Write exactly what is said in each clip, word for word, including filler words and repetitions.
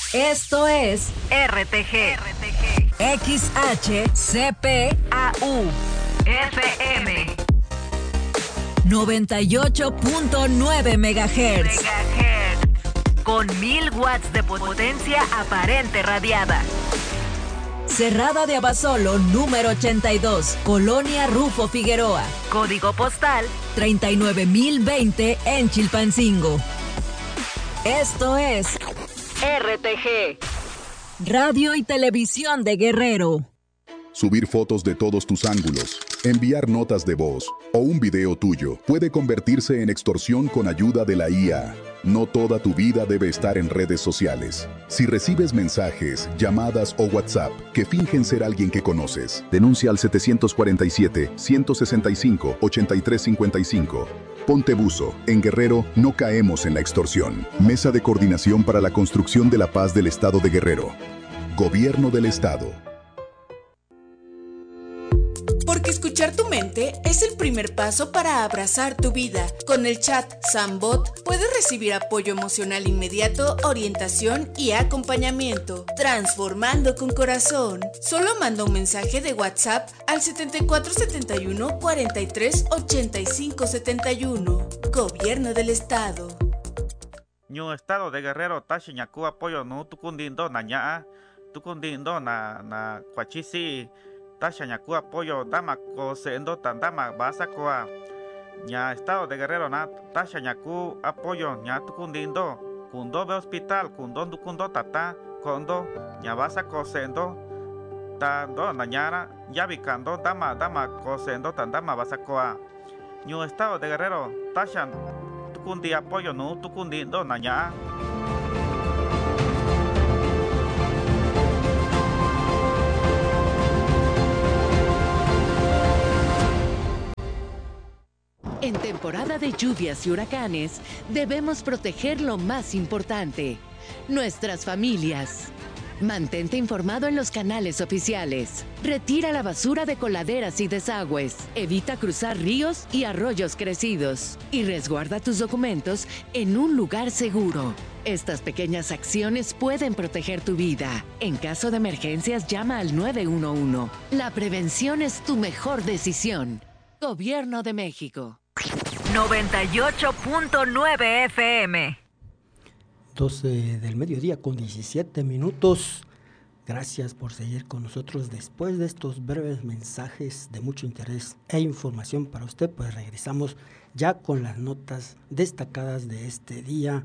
Esto es R T G, X H C P A U F M noventa y ocho punto nueve megahertz. Megahertz, con mil watts de potencia aparente radiada. Cerrada de Abasolo, número ochenta y dos, Colonia Rufo Figueroa. Código postal treinta y nueve mil veinte en Chilpancingo. Esto es R T G, Radio y Televisión de Guerrero. Subir fotos de todos tus ángulos, enviar notas de voz o un video tuyo puede convertirse en extorsión con ayuda de la I A. No toda tu vida debe estar en redes sociales. Si recibes mensajes, llamadas o WhatsApp que fingen ser alguien que conoces, denuncia al setecientos cuarenta y siete, ciento sesenta y cinco, ochenta y tres cincuenta y cinco. Ponte buzo. En Guerrero no caemos en la extorsión. Mesa de Coordinación para la Construcción de la Paz del Estado de Guerrero. Gobierno del Estado. Porque escuchar tu mente es el primer paso para abrazar tu vida. Con el chat Sambot puedes recibir apoyo emocional inmediato, orientación y acompañamiento. Transformando con corazón. Solo manda un mensaje de WhatsApp al setenta y cuatro setenta y uno, cuarenta y tres, ochenta y cinco setenta y uno. Gobierno del Estado. Ñu Estado de Guerrero tashi ñaku apoyo no tukundindo na ñaa tukundindo na na kwachisi tasha ñaku apoyo dama ko sendo tandama basa koa ña Estado de Guerrero na tasha ñaku apoyo ña tukundindo kundo be hospital kundo dukundo tata kondo ña basa ko sendo tando na ñara yabikando dama dama ko sendo tandama basa koa Ñu Estado de Guerrero tasha tukundi apoyo no tukundindo na ña. En temporada de lluvias y huracanes, debemos proteger lo más importante, nuestras familias. Mantente informado en los canales oficiales. Retira la basura de coladeras y desagües. Evita cruzar ríos y arroyos crecidos. Y resguarda tus documentos en un lugar seguro. Estas pequeñas acciones pueden proteger tu vida. En caso de emergencias, llama al nueve uno uno. La prevención es tu mejor decisión. Gobierno de México. noventa y ocho punto nueve F M. doce del mediodía con diecisiete minutos. Gracias por seguir con nosotros después de estos breves mensajes de mucho interés e información para usted. Pues regresamos ya con las notas destacadas de este día.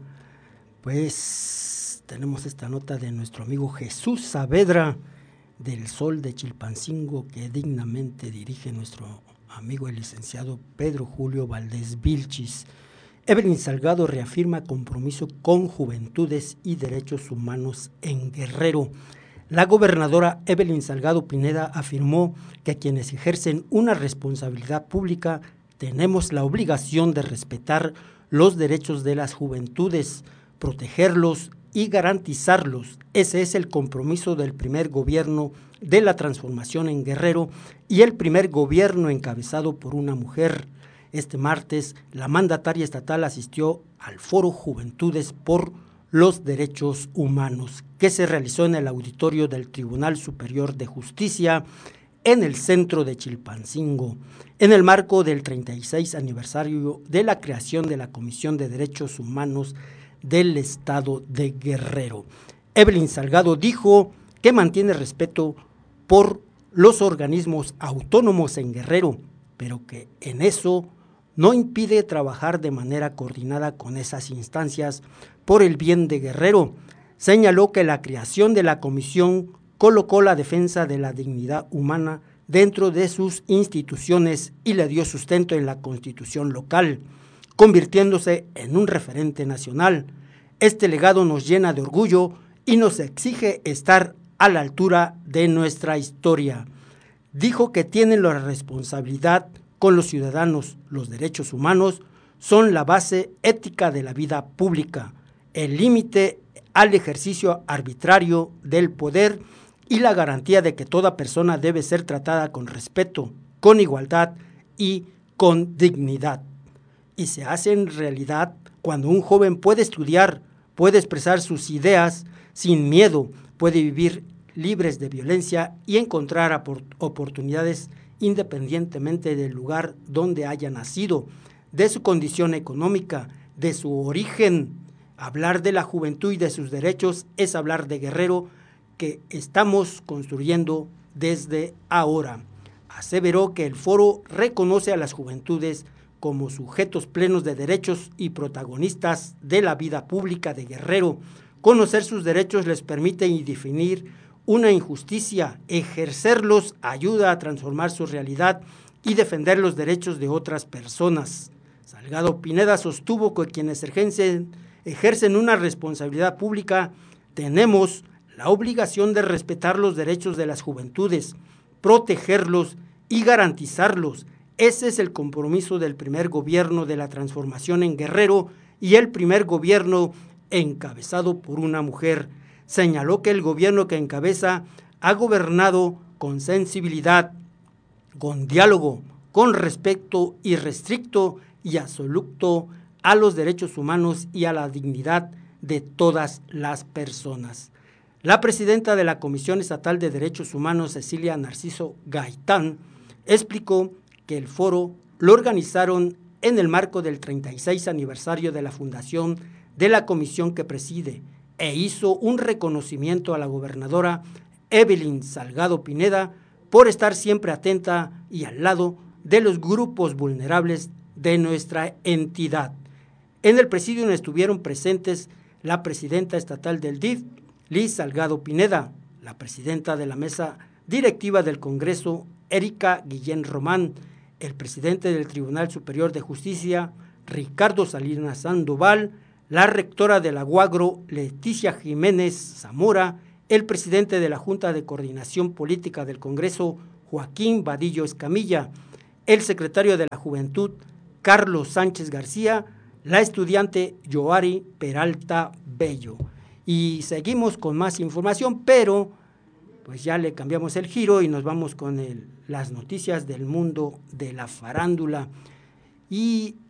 Pues tenemos esta nota de nuestro amigo Jesús Saavedra del Sol de Chilpancingo, que dignamente dirige nuestro amigo el licenciado Pedro Julio Valdés Vilchis. Evelyn Salgado reafirma compromiso con juventudes y derechos humanos en Guerrero. La gobernadora Evelyn Salgado Pineda afirmó que quienes ejercen una responsabilidad pública tenemos la obligación de respetar los derechos de las juventudes, protegerlos y garantizarlos. Ese es el compromiso del primer gobierno de la transformación en Guerrero y el primer gobierno encabezado por una mujer. Este martes, la mandataria estatal asistió al Foro Juventudes por los Derechos Humanos, que se realizó en el auditorio del Tribunal Superior de Justicia en el centro de Chilpancingo, en el marco del treinta y seis aniversario de la creación de la Comisión de Derechos Humanos del Estado de Guerrero. Evelyn Salgado dijo que mantiene respeto por los organismos autónomos en Guerrero, pero que en eso no impide trabajar de manera coordinada con esas instancias por el bien de Guerrero. Señaló que la creación de la comisión colocó la defensa de la dignidad humana dentro de sus instituciones y le dio sustento en la Constitución local, convirtiéndose en un referente nacional. Este legado nos llena de orgullo y nos exige estar a la altura de nuestra historia. Dijo que tienen la responsabilidad con los ciudadanos. Los derechos humanos son la base ética de la vida pública, el límite al ejercicio arbitrario del poder y la garantía de que toda persona debe ser tratada con respeto, con igualdad y con dignidad. Y se hace en realidad cuando un joven puede estudiar, puede expresar sus ideas sin miedo, puede vivir libres de violencia y encontrar oportunidades independientemente del lugar donde haya nacido, de su condición económica, de su origen. Hablar de la juventud y de sus derechos es hablar de Guerrero, que estamos construyendo desde ahora. Aseveró que el foro reconoce a las juventudes como sujetos plenos de derechos y protagonistas de la vida pública de Guerrero. Conocer sus derechos les permite definir una injusticia, ejercerlos ayuda a transformar su realidad y defender los derechos de otras personas. Salgado Pineda sostuvo que quienes ejercen, ejercen una responsabilidad pública tenemos la obligación de respetar los derechos de las juventudes, protegerlos y garantizarlos. Ese es el compromiso del primer gobierno de la transformación en Guerrero y el primer gobierno encabezado por una mujer. Señaló que el gobierno que encabeza ha gobernado con sensibilidad, con diálogo, con respeto irrestricto y absoluto a los derechos humanos y a la dignidad de todas las personas. La presidenta de la Comisión Estatal de Derechos Humanos, Cecilia Narciso Gaitán, explicó que el foro lo organizaron en el marco del treinta y seis aniversario de la fundación de la comisión que preside e hizo un reconocimiento a la gobernadora Evelyn Salgado Pineda por estar siempre atenta y al lado de los grupos vulnerables de nuestra entidad. En el presidio estuvieron presentes la presidenta estatal del D I F, Liz Salgado Pineda, la presidenta de la mesa directiva del Congreso, Erika Guillén Román, el presidente del Tribunal Superior de Justicia, Ricardo Salinas Sandoval, la rectora de la UAGRO, Leticia Jiménez Zamora, el presidente de la Junta de Coordinación Política del Congreso, Joaquín Vadillo Escamilla, el secretario de la Juventud, Carlos Sánchez García, la estudiante Yoari Peralta Bello. Y seguimos con más información, pero pues ya le cambiamos el giro y nos vamos con el, las noticias del mundo de la farándula. Y